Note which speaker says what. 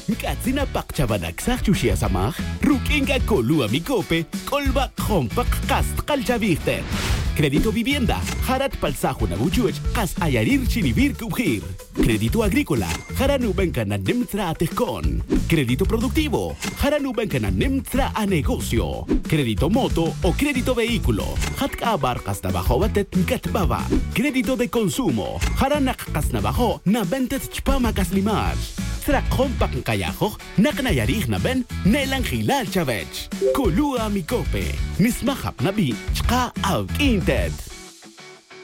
Speaker 1: Katsina pakchabanaksak chushia samaj, rukinga kolua mikope, kolba kompak kast kalchaviste. Crédito vivienda, Harat Palsajo Nabuchuch, Kas Ayarir Chinibir Kubhir. Crédito agrícola, Haranubenka na Nemtra Atejcon. Crédito productivo, Haranubenka na Nemtra a negocio. Crédito moto o crédito vehículo, Hatka Barcas Nabajo Batet Gatbaba. Crédito de consumo, Haranak Kasnabajo, Nabentet Chpamakas Limash. Tra kompak kayajo, naknayarih na ben, nelang hilal chavech. Kulua mikope, nismahap na bi, chka av inted.